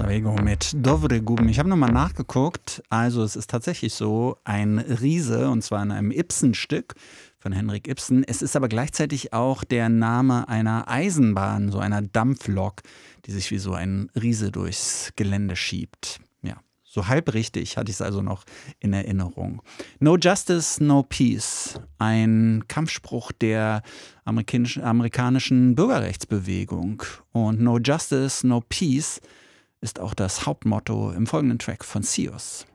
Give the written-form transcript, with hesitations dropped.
Savego mit Dovre Gubin. Ich habe nochmal nachgeguckt. Also es ist tatsächlich so ein Riese, und zwar in einem Ibsen-Stück von Henrik Ibsen. Es ist aber gleichzeitig auch der Name einer Eisenbahn, so einer Dampflok, die sich wie so ein Riese durchs Gelände schiebt. Ja, so halb richtig hatte ich es also noch in Erinnerung. No Justice, no Peace. Ein Kampfspruch der amerikanischen Bürgerrechtsbewegung. Und No Justice, no Peace ist auch das Hauptmotto im folgenden Track von Sios.